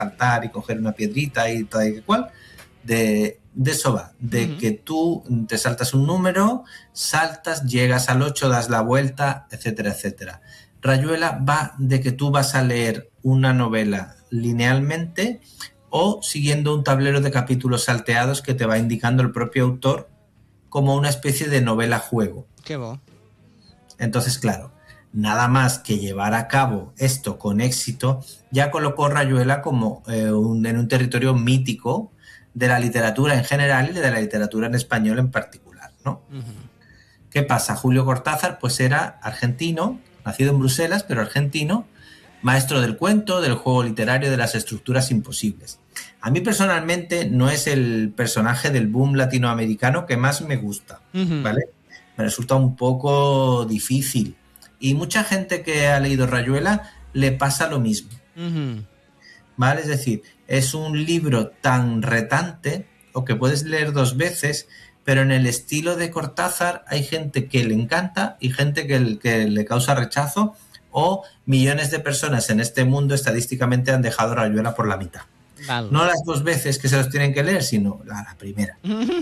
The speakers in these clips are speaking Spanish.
saltar y coger una piedrita y tal y cual. De eso va, de que tú te saltas un número, saltas, llegas al 8, das la vuelta, etcétera, etcétera. Rayuela va de que tú vas a leer una novela linealmente o siguiendo un tablero de capítulos salteados que te va indicando el propio autor como una especie de novela juego. Qué bo. Entonces, claro, nada más que llevar a cabo esto con éxito, ya colocó Rayuela como en un territorio mítico de la literatura en general y de la literatura en español en particular, ¿no? ¿Qué pasa? Julio Cortázar pues era argentino, nacido en Bruselas, pero argentino, maestro del cuento, del juego literario, de las estructuras imposibles. A mí personalmente no es el personaje del boom latinoamericano que más me gusta, ¿vale? Me resulta un poco difícil. Y mucha gente que ha leído Rayuela le pasa lo mismo. ¿Vale? Es decir, es un libro tan retante o que puedes leer 2 veces, pero en el estilo de Cortázar hay gente que le encanta y gente que le causa rechazo, o millones de personas en este mundo estadísticamente han dejado Rayuela por la mitad. Val. No las 2 veces que se los tienen que leer, sino la primera.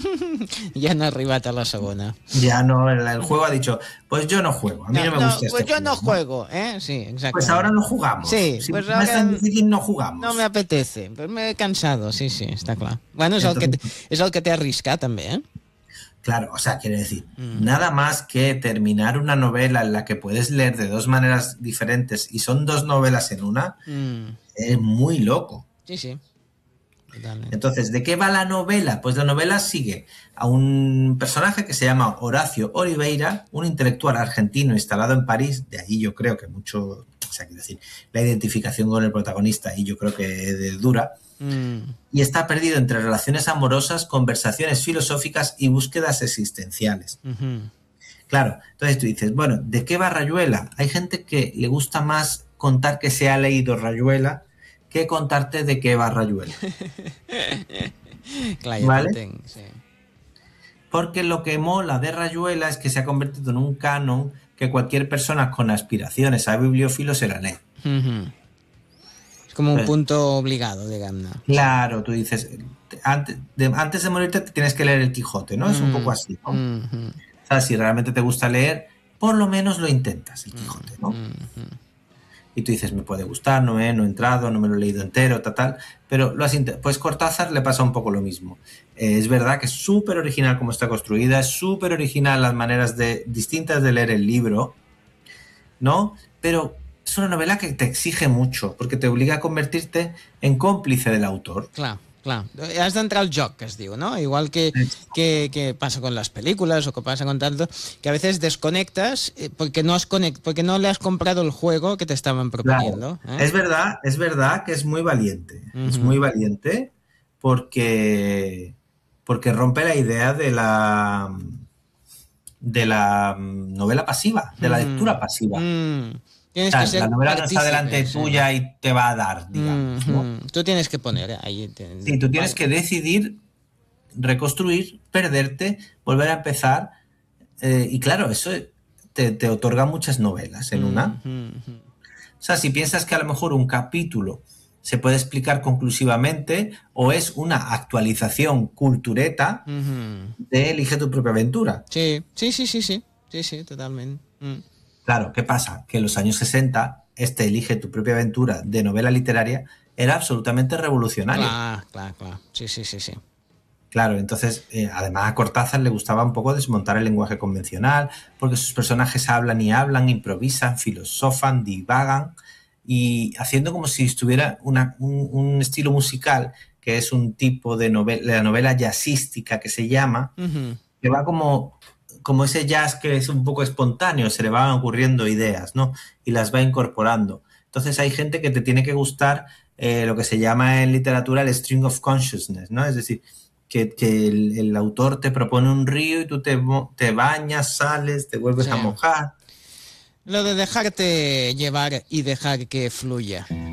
Ja han arribat a la segona. Ya no, el juego ha dicho, pues yo no juego, a mí no me gusta pues este yo no juego. juego, Sí, exacto. Pues ahora no jugamos. Sí, si pues no ahora es tan difícil, no jugamos. No me apetece, pues me he cansado, sí, està clar. Bueno, és el que té arriscat, també, Claro, o sea, quiere decir, nada más que terminar una novela en la que puedes leer de 2 maneras diferentes y son 2 novelas en una, es muy loco. Sí. Totalmente. Entonces, ¿de qué va la novela? Pues la novela sigue a un personaje que se llama Horacio Oliveira, un intelectual argentino instalado en París, de ahí yo creo que mucho, o sea, quiero decir, la identificación con el protagonista y yo creo que es dura, y está perdido entre relaciones amorosas, conversaciones filosóficas y búsquedas existenciales. Claro, entonces tú dices, bueno, ¿de qué va Rayuela? Hay gente que le gusta más contar que se ha leído Rayuela que contarte de qué va Rayuela. Clar, ja ¿vale? t'entenc, sí. Porque lo que mola de Rayuela es que se ha convertido en un canon que cualquier persona con aspiraciones a bibliófilo se la lee. És com un punto obligado, diguem-ne. Claro, tú dices, antes de morirte te tienes que leer el Quijote, ¿no? Es un poco así, ¿no? O sea, si realmente te gusta leer, por lo menos lo intentas, el Quijote, ¿no? Y tú dices, me puede gustar, no he entrado, no me lo he leído entero, tal, pero lo has pues Cortázar le pasa un poco lo mismo. Es verdad que es súper original como está construida, es súper original las maneras distintas de leer el libro, ¿no? Pero es una novela que te exige mucho, porque te obliga a convertirte en cómplice del autor. Clar. Has d'entrar al joc, que es diu, ¿no? Igual que pasa con las películas o que pasa con tanto, que a veces desconectas porque no le has comprado el juego que te estaban proponiendo. Claro. Es verdad que es muy valiente. Es muy valiente porque rompe la idea de la novela pasiva, de la lectura pasiva. Tienes que ser la novela no está partícipe, delante tuya y te va a dar, digamos, ¿no? Tú tienes que poner ahí. Sí, tú tienes que decidir, reconstruir, perderte, volver a empezar. Y claro, eso te otorga muchas novelas en una. O sea, si piensas que a lo mejor un capítulo se puede explicar conclusivamente o es una actualización cultureta de Elige tu propia aventura. Sí, totalmente. Claro, ¿qué pasa? Que en los años 60 Elige tu propia aventura de novela literaria era absolutamente revolucionario. Claro. Sí. Claro, entonces, además a Cortázar le gustaba un poco desmontar el lenguaje convencional, porque sus personajes hablan y hablan, improvisan, filosofan, divagan, y haciendo como si estuviera un estilo musical, que es un tipo de la novela jazzística que se llama, que va como ese jazz que es un poco espontáneo, se le van ocurriendo ideas, ¿no? Y las va incorporando. Entonces hay gente que te tiene que gustar lo que se llama en literatura el string of consciousness, ¿no? Es decir, que el autor te propone un río y tú te bañas, sales, te vuelves a mojar. Lo de dejarte llevar y dejar que fluya.